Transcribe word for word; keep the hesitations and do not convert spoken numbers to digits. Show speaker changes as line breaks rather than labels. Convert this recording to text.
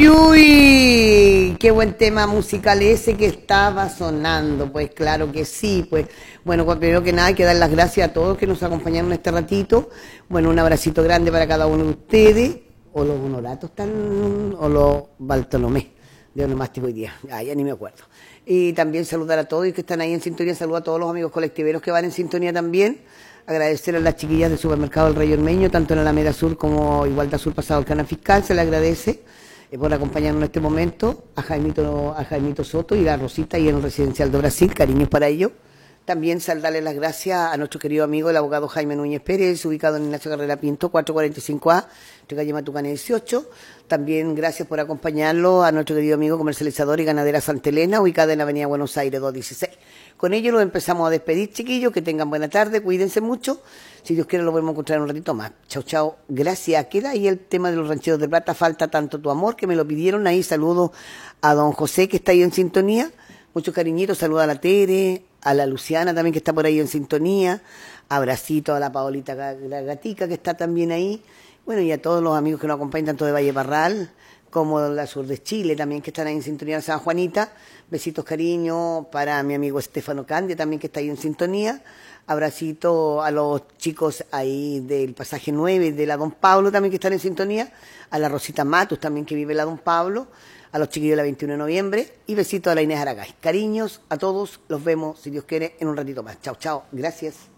uy, uy, qué buen tema musical ese que estaba sonando, pues claro que sí, pues bueno, pues primero que nada hay que dar las gracias a todos que nos acompañaron este ratito, bueno, un abracito grande para cada uno de ustedes, o los honoratos están, o los Bartolomé, de onomástico hoy día, ah, ya ni me acuerdo, y también saludar a todos y que están ahí en sintonía, saludar a todos los amigos colectiveros que van en sintonía también. Agradecer a las chiquillas del supermercado El Rey Ormeño, tanto en la Alameda Sur como Igualdad Sur pasado el canal fiscal, se le agradece eh, por acompañarnos en este momento, a Jaimito, a Jaimito Soto y a Rosita y en el Residencial de Brasil, cariños para ellos. También darle las gracias a nuestro querido amigo, el abogado Jaime Núñez Pérez, ubicado en Ignacio Carrera Pinto, cuatrocientos cuarenta y cinco A, entre calle Matucana dieciocho. También gracias por acompañarlo a nuestro querido amigo comercializador y ganadera Santa Elena, ubicada en la avenida Buenos Aires doscientos dieciséis. Con ello nos empezamos a despedir, chiquillos, que tengan buena tarde, cuídense mucho. Si Dios quiere lo podemos encontrar un ratito más. Chao, chao, gracias. Queda ahí el tema de los rancheros de plata, falta tanto tu amor, que me lo pidieron ahí. Saludos a don José, que está ahí en sintonía. Muchos cariñitos, saludos a la Tere, a la Luciana también, que está por ahí en sintonía. Abracito a la Paolita, la gatica, que está también ahí. Bueno, y a todos los amigos que nos acompañan, tanto de Valle Parral como de la sur de Chile, también que están ahí en sintonía de San Juanita. Besitos, cariño, para mi amigo Estefano Candia, también que está ahí en sintonía. Abracito a los chicos ahí del pasaje nueve, de la Don Pablo también que están en sintonía. A la Rosita Matus también que vive en la Don Pablo. A los chiquillos de la veintiuno de noviembre. Y besitos a la Inés Aragay. Cariños a todos, los vemos, si Dios quiere, en un ratito más. Chao, chao. Gracias.